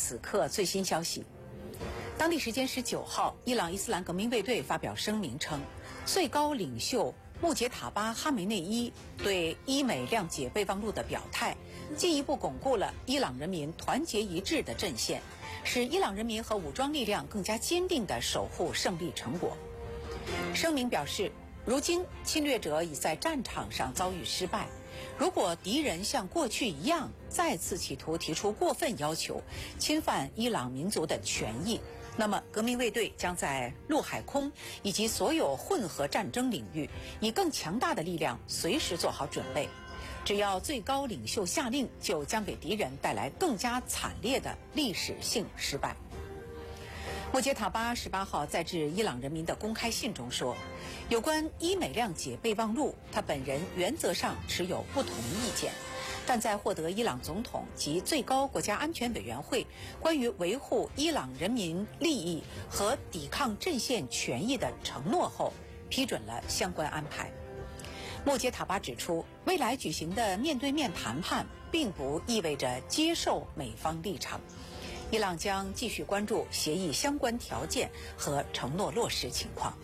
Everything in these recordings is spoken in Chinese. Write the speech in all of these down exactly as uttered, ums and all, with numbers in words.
此刻最新消息。当地时间十九号，伊朗伊斯兰革命卫队发表声明称，最高领袖穆杰塔巴·哈梅内伊对伊美谅解备忘录的表态，进一步巩固了伊朗人民团结一致的阵线，使伊朗人民和武装力量更加坚定地守护胜利成果。声明表示，如今侵略者已在战场上遭遇失败，如果敌人像过去一样再次企图提出过分要求，侵犯伊朗民族的权益，那么革命卫队将在陆海空以及所有混合战争领域以更强大的力量随时做好准备。只要最高领袖下令，就将给敌人带来更加惨烈的历史性失败。穆杰塔巴十八号在致伊朗人民的公开信中说，有关伊美谅解备忘录，他本人原则上持有不同意见，但在获得伊朗总统及最高国家安全委员会关于维护伊朗人民利益和抵抗阵线权益的承诺后，批准了相关安排。穆杰塔巴指出，未来举行的面对面谈判并不意味着接受美方立场，伊朗将继续关注协议相关条件和承诺落实情况。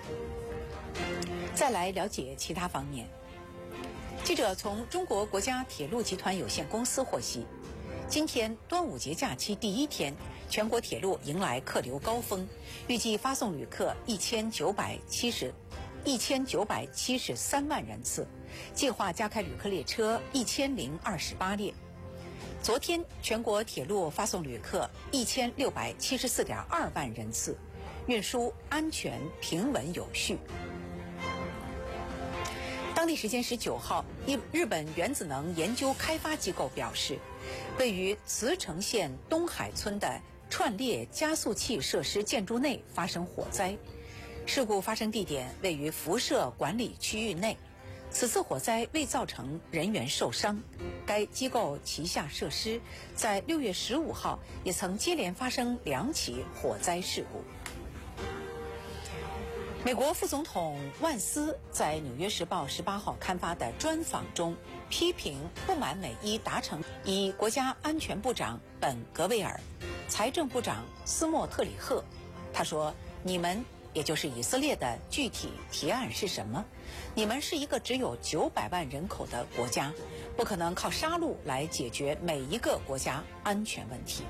再来了解其他方面。记者从中国国家铁路集团有限公司获悉，今天端午节假期第一天，全国铁路迎来客流高峰，预计发送旅客一千九百七十一千九百七十三万人次，计划加开旅客列车一千零二十八列。昨天全国铁路发送旅客一千六百七十四点二万人次，运输安全平稳有序。当地时间十九号，日本原子能研究开发机构表示，位于茨城县东海村的串列加速器设施建筑内发生火灾，事故发生地点位于辐射管理区域内。此次火灾未造成人员受伤，该机构旗下设施在六月十五号也曾接连发生两起火灾事故。美国副总统万斯在《纽约时报》十八号刊发的专访中，批评不满美伊达成以国家安全部长本·格维尔、财政部长斯莫特里赫。他说：“你们，也就是以色列的具体提案是什么？你们是一个只有九百万人口的国家，不可能靠杀戮来解决每一个国家安全问题。”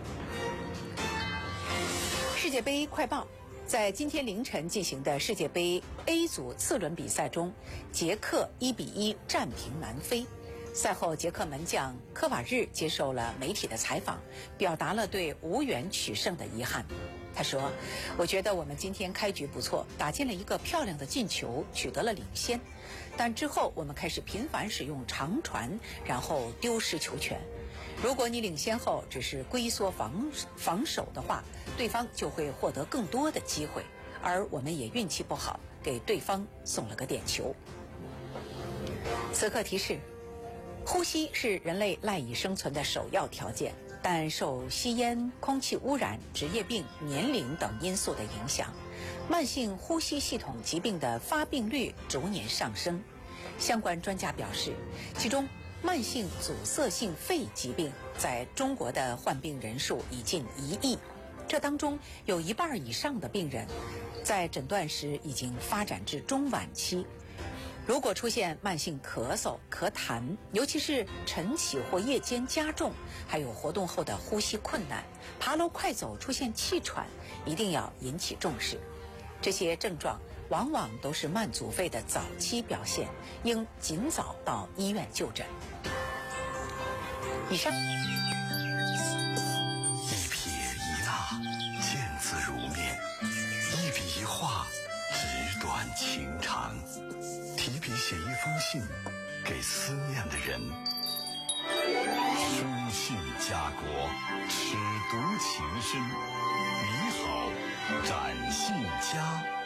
世界杯快报。在今天凌晨进行的世界杯 A 组次轮比赛中，捷克一比一战平南非。赛后，捷克门将科瓦日接受了媒体的采访，表达了对无缘取胜的遗憾。他说：“我觉得我们今天开局不错，打进了一个漂亮的进球，取得了领先。但之后我们开始频繁使用长传，然后丢失球权。如果你领先后只是龟缩防防守的话，对方就会获得更多的机会，而我们也运气不好，给对方送了个点球。”此刻提示：呼吸是人类赖以生存的首要条件，但受吸烟、空气污染、职业病、年龄等因素的影响，慢性呼吸系统疾病的发病率逐年上升。相关专家表示，其中慢性阻塞性肺疾病在中国的患病人数已近一亿，这当中有一半以上的病人在诊断时已经发展至中晚期。如果出现慢性咳嗽、咳痰，尤其是晨起或夜间加重，还有活动后的呼吸困难、爬楼快走出现气喘，一定要引起重视。这些症状往往都是慢阻肺的早期表现，应尽早到医院就诊。以上。 一撇一捺，见字如面；一笔一画，纸短情长。提笔写一封信，给思念的人。书信家国，尺牍情深。你好，展信佳。